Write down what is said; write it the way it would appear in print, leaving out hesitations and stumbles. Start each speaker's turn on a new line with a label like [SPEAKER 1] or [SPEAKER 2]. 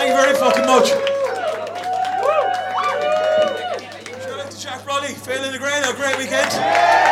[SPEAKER 1] Thank you very fucking much. Shout out to Jack Brolly, Phil in the Grain, a great weekend.